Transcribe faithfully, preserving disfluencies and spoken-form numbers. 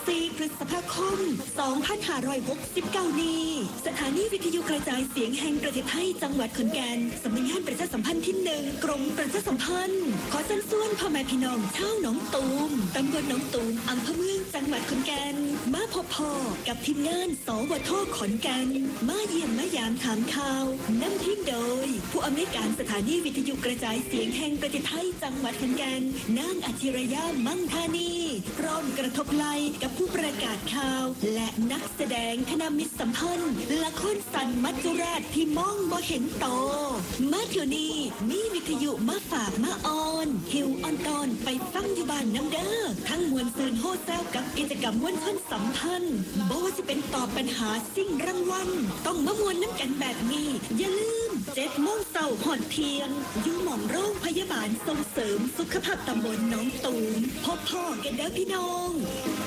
สี่พฤษภาคมสองพันห้าร้อยหกสิบเก้านี้สถานีวิทยุกระจายเสียงแห่งประเทศไทยจังหวัดขอนแก่นสำนักงานประชาสัมพันธ์ที่หนึ่งกรมประชาสัมพันธ์ขอเชิญชวนพ่อแม่พี่น้องชาวหนองตูมตำบลหนองตูมอำเภอเมืองจังหวัดขอนแก่นมาพบพ่อกับทีมงานสวทขอนแก่นมาเยี่ยมมายามถามข่าวนำทีมโดยผู้อำนวยการสถานีวิทยุกระจายเสียงแห่งประเทศไทยจังหวัดขอนแก่นนางอาชิรยามั่งธานีพร้อมกระทบไหลกับผู้ประกาศข่าวและนักแสดงคณะมิตรสัมพันธ์ละครสันมัจจุราชที่มองบ่เห็นโตมาเที่ยวนี้มีวิทยุมาฝากมาออนหิวออนตอนไปฟังอยู่บ้านน้ำเด้อทั้งมวลซืนโฮแซวกับกิจกรรมมวลชนสัมพันธ์บ่ว่าจะเป็นตอบปัญหาสิ่งรางวัลต้องมามวลน้ำกันแบบนี้อย่าลืมเจ็ดโมงเช้าหอดเที่ยงอยู่หม่องโรงพยาบาลส่งเสริมสุขภาพตำบลหนองตูมพบพ่อกันเด้อพี่น้อง